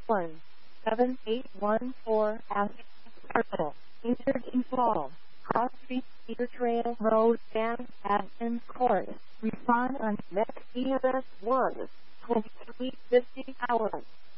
7814 Aspen Circle, entered in fall. Cross Street, Cedar Trail Road, San Adams Court. Respond on next EMS 1, 2350 hours.